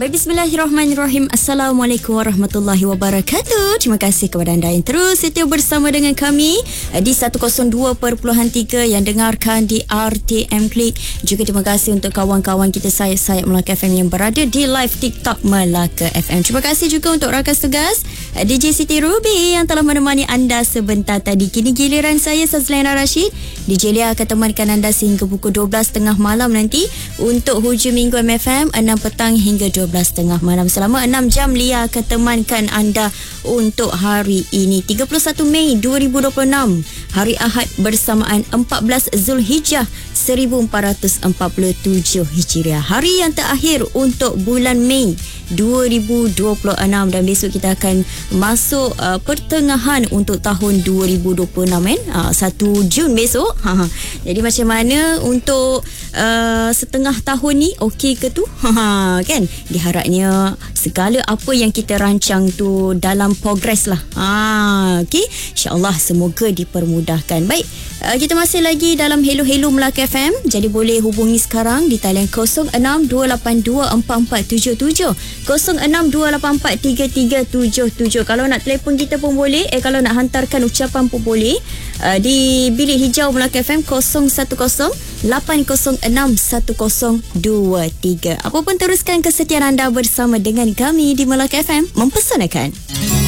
Baik, bismillahirrahmanirrahim. Assalamualaikum warahmatullahi wabarakatuh. Terima kasih kepada anda yang terus setia bersama dengan kami di 102.3 yang dengarkan di RTM Klik. Juga terima kasih untuk kawan-kawan kita sayap-sayap Melaka FM yang berada di live TikTok Melaka FM. Terima kasih juga untuk rakan tugas DJ Siti Ruby yang telah menemani anda sebentar tadi. Kini giliran saya, Sazlina Rashid. DJ Lia akan temankan anda sehingga pukul 12.30 malam nanti untuk hujung minggu MFM 6 petang hingga 12.30 malam. Selama 6 jam Lia akan temankan anda untuk hari ini 31 Mei 2026, hari Ahad bersamaan 14 Zulhijjah 1447 Hijriah. Hari yang terakhir untuk bulan Mei 2026 dan besok kita akan masuk pertengahan untuk tahun 2026 1 Jun besok. Jadi macam mana untuk setengah tahun ni, okey ke tu? Kan diharapnya segala apa yang kita rancang tu dalam progres lah. Okey, insyaAllah semoga dipermudahkan. Baik, kita masih lagi dalam Hello Hello Melaka FM. Jadi boleh hubungi sekarang di talian 0628244777, 0628433377. Kalau nak telefon kita pun boleh, kalau nak hantarkan ucapan pun boleh, di bilik hijau Melaka FM 0108061023. Apapun teruskan kesetiaan anda bersama dengan kami di Melaka FM, mempesonakan.